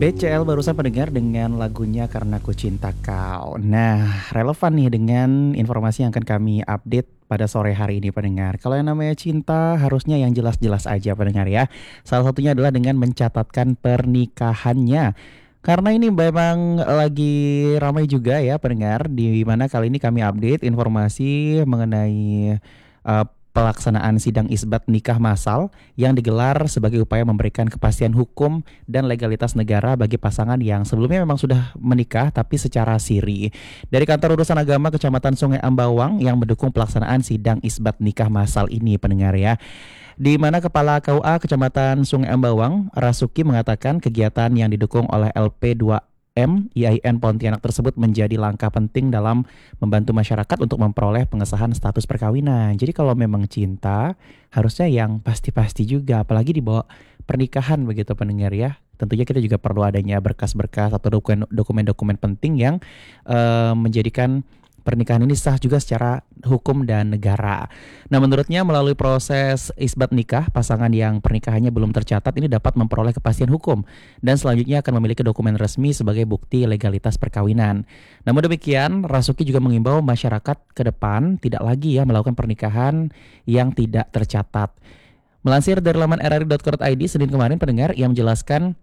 BCL barusan pendengar dengan lagunya Karena Ku Cinta Kau. Nah, relevan nih dengan informasi yang akan kami update pada sore hari ini pendengar. Kalau yang namanya cinta harusnya yang jelas-jelas aja pendengar ya. Salah satunya adalah dengan mencatatkan pernikahannya. Karena ini memang lagi ramai juga ya pendengar, di mana kali ini kami update informasi mengenai eh, pelaksanaan sidang isbat nikah massal yang digelar sebagai upaya memberikan kepastian hukum dan legalitas negara bagi pasangan yang sebelumnya memang sudah menikah tapi secara siri. Dari Kantor Urusan Agama Kecamatan Sungai Ambawang yang mendukung pelaksanaan sidang isbat nikah massal ini pendengar ya. Di mana Kepala KUA Kecamatan Sungai Ambawang, Rasuki mengatakan kegiatan yang didukung oleh LP2M IAIN Pontianak tersebut menjadi langkah penting dalam membantu masyarakat untuk memperoleh pengesahan status perkawinan. Jadi kalau memang cinta, harusnya yang pasti-pasti juga, apalagi dibawa pernikahan begitu pendengar ya. Tentunya kita juga perlu adanya berkas-berkas atau dokumen-dokumen penting yang menjadikan pernikahan ini sah juga secara hukum dan negara. Nah, menurutnya melalui proses isbat nikah, pasangan yang pernikahannya belum tercatat ini dapat memperoleh kepastian hukum dan selanjutnya akan memiliki dokumen resmi sebagai bukti legalitas perkawinan. Namun demikian, Rasuki juga mengimbau masyarakat ke depan tidak lagi ya melakukan pernikahan yang tidak tercatat. Melansir dari laman rri.co.id Senin kemarin pendengar yang menjelaskan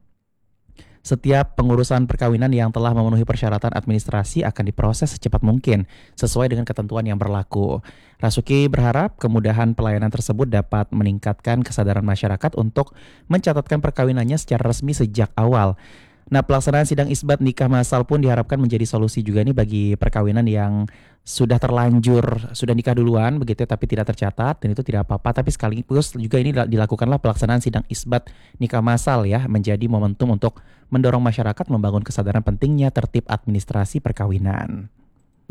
setiap pengurusan perkawinan yang telah memenuhi persyaratan administrasi akan diproses secepat mungkin sesuai dengan ketentuan yang berlaku. Rasuki berharap kemudahan pelayanan tersebut dapat meningkatkan kesadaran masyarakat untuk mencatatkan perkawinannya secara resmi sejak awal. Nah, pelaksanaan sidang isbat nikah massal pun diharapkan menjadi solusi juga nih bagi perkawinan yang sudah terlanjur, sudah nikah duluan begitu ya, tapi tidak tercatat dan itu tidak apa-apa. Tapi sekaligus juga ini dilakukanlah pelaksanaan sidang isbat nikah massal ya menjadi momentum untuk mendorong masyarakat membangun kesadaran pentingnya tertib administrasi perkawinan.